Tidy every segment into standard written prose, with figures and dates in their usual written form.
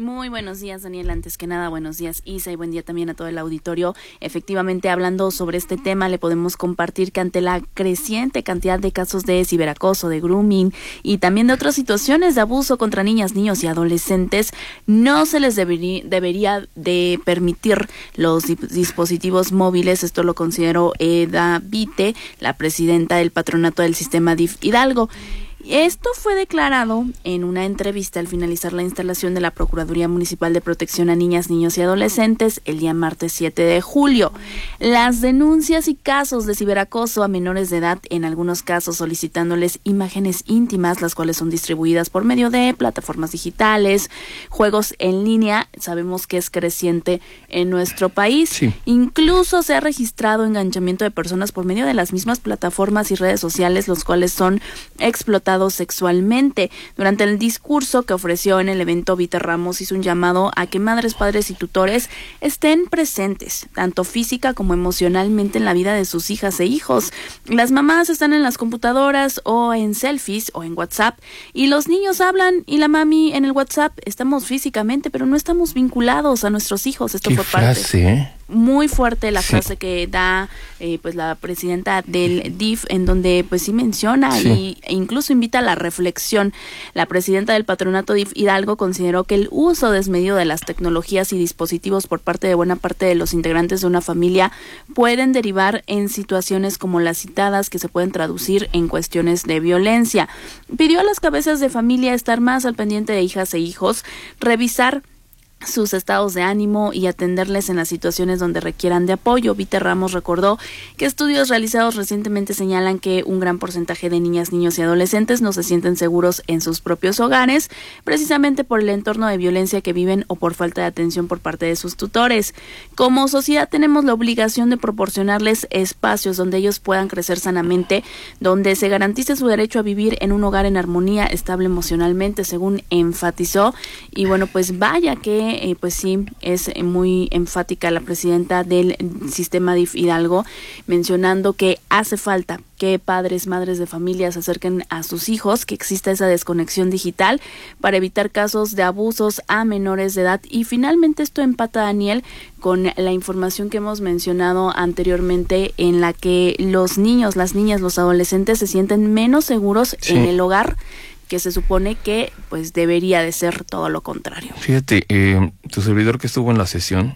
Muy buenos días, Daniel. Antes que nada, buenos días, Isa, y buen día también a todo el auditorio. Efectivamente, hablando sobre este tema, le podemos compartir que ante la creciente cantidad de casos de ciberacoso, de grooming y también de otras situaciones de abuso contra niñas, niños y adolescentes, no se les debería de permitir los dispositivos móviles. Esto lo consideró Eda Vite, la presidenta del patronato del sistema DIF Hidalgo. Esto fue declarado en una entrevista al finalizar la instalación de la Procuraduría Municipal de Protección a Niñas, Niños y Adolescentes el día martes 7 de julio. Las denuncias y casos de ciberacoso a menores de edad, en algunos casos solicitándoles imágenes íntimas, las cuales son distribuidas por medio de plataformas digitales, juegos en línea, sabemos que es creciente en nuestro país. Sí. Incluso se ha registrado enganchamiento de personas por medio de las mismas plataformas y redes sociales, los cuales son explotados sexualmente. Durante el discurso que ofreció en el evento, Vite Ramos hizo un llamado a que madres, padres y tutores estén presentes, tanto física como emocionalmente, en la vida de sus hijas e hijos. Las mamás están en las computadoras o en selfies o en WhatsApp, y los niños hablan y la mami en el WhatsApp. Estamos físicamente, pero no estamos vinculados a nuestros hijos. Esto ¿Qué fue parte frase, muy fuerte la sí. frase que da pues la presidenta del DIF, en donde pues sí menciona sí. e incluso invita a la reflexión. La presidenta del patronato DIF Hidalgo consideró que el uso desmedido de las tecnologías y dispositivos por parte de buena parte de los integrantes de una familia pueden derivar en situaciones como las citadas, que se pueden traducir en cuestiones de violencia. Pidió a las cabezas de familia estar más al pendiente de hijas e hijos, revisar sus estados de ánimo y atenderles en las situaciones donde requieran de apoyo. Vite Ramos recordó que estudios realizados recientemente señalan que un gran porcentaje de niñas, niños y adolescentes no se sienten seguros en sus propios hogares, precisamente por el entorno de violencia que viven o por falta de atención por parte de sus tutores. Como sociedad tenemos la obligación de proporcionarles espacios donde ellos puedan crecer sanamente, donde se garantice su derecho a vivir en un hogar en armonía, estable emocionalmente, según enfatizó. Y bueno, pues vaya que pues sí, es muy enfática la presidenta del sistema DIF Hidalgo, mencionando que hace falta que padres, madres de familia se acerquen a sus hijos, que exista esa desconexión digital para evitar casos de abusos a menores de edad. Y finalmente esto empata, Daniel, con la información que hemos mencionado anteriormente, en la que los niños, las niñas, los adolescentes se sienten menos seguros en el hogar, que se supone que pues debería de ser todo lo contrario. Fíjate, tu servidor que estuvo en la sesión,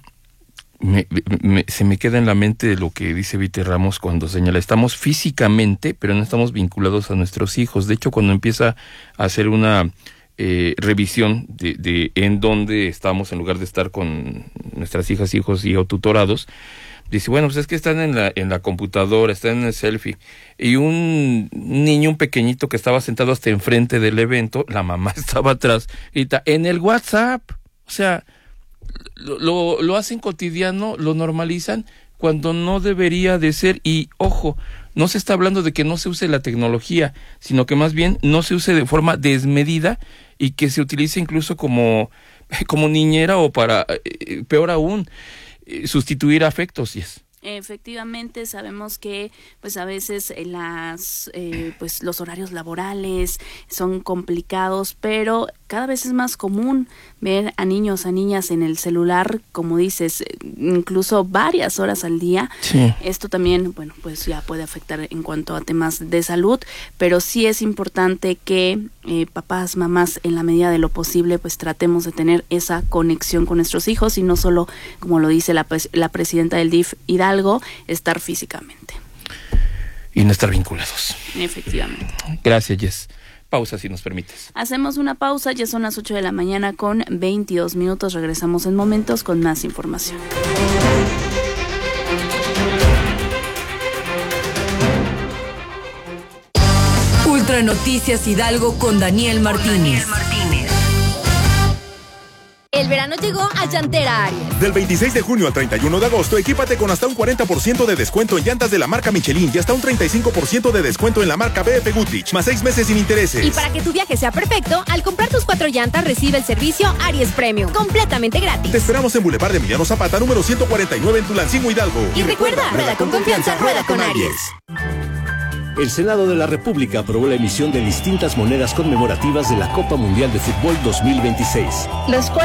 se me queda en la mente lo que dice Vite Ramos cuando señala: estamos físicamente, pero no estamos vinculados a nuestros hijos. De hecho, cuando empieza a hacer una revisión de en dónde estamos, en lugar de estar con nuestras hijas, hijos y o tutorados, dice, bueno, pues es que están en la computadora, están en el selfie. Y un niño, un pequeñito que estaba sentado hasta enfrente del evento, la mamá estaba atrás, y está en el WhatsApp. O sea, lo hacen cotidiano, lo normalizan cuando no debería de ser. Y ojo, no se está hablando de que no se use la tecnología, sino que más bien no se use de forma desmedida y que se utilice incluso como niñera o para, peor aún, sustituir afectos, yes. Efectivamente, sabemos que pues a veces pues los horarios laborales son complicados, pero cada vez es más común ver a niños, a niñas en el celular, como dices, incluso varias horas al día. Sí. Esto también, bueno, pues ya puede afectar en cuanto a temas de salud, pero sí es importante que papás, mamás, en la medida de lo posible, pues tratemos de tener esa conexión con nuestros hijos y no solo, como lo dice la presidenta del DIF Hidalgo, estar físicamente. Y no estar vinculados. Efectivamente. Gracias, Jess. Pausa, si nos permites. Hacemos una pausa, ya son las 8 de la mañana con 22 minutos. Regresamos en momentos con más información. Ultra Noticias Hidalgo con Daniel Martínez. El verano llegó a Llantera Aries. Del 26 de junio al 31 de agosto, equípate con hasta un 40% de descuento en llantas de la marca Michelin y hasta un 35% de descuento en la marca BF Goodrich, más 6 meses sin intereses. Y para que tu viaje sea perfecto, al comprar tus 4 llantas, recibe el servicio Aries Premium, completamente gratis. Te esperamos en Boulevard de Emiliano Zapata, número 149 en Tulancingo, Hidalgo. Y recuerda, rueda con confianza, rueda con Aries. El Senado de la República aprobó la emisión de distintas monedas conmemorativas de la Copa Mundial de Fútbol 2026. Los